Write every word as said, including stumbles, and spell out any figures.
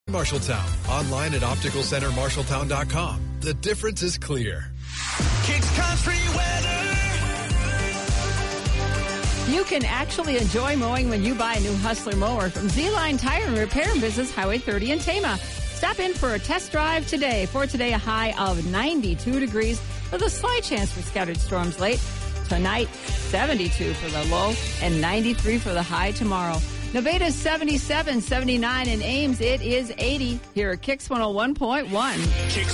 Marshalltown. Online at optical center marshalltown dot com. The difference is clear. Kicks Country weather. You can actually enjoy mowing when you buy a new Hustler mower from Z-Line Tire and Repair and Business, Highway thirty in Tama. Stop in for a test drive today. For today, a high of ninety-two degrees with a slight chance for scattered storms late. Tonight, seventy-two for the low and ninety-three for the high tomorrow. Nevada's seventy-seven, seventy-nine, and Ames, it is eighty. Here at Kicks one oh one point one.